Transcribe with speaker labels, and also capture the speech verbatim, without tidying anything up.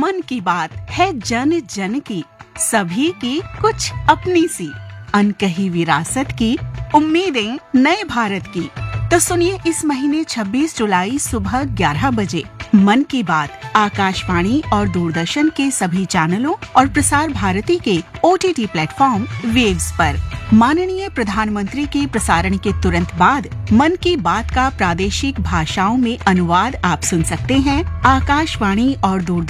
Speaker 1: मन की बात है जन जन की, सभी की कुछ अपनी सी, अनकही विरासत की, उम्मीदें नए भारत की। तो सुनिए इस महीने छब्बीस जुलाई सुबह ग्यारह बजे मन की बात आकाशवाणी और दूरदर्शन के सभी चैनलों और प्रसार भारती के ओटीटी प्लेटफॉर्म वेव्स पर। माननीय प्रधानमंत्री के प्रसारण के तुरंत बाद मन की बात का प्रादेशिक भाषाओं में अनुवाद आप सुन सकते हैं। आकाशवाणी और दूरदर्शन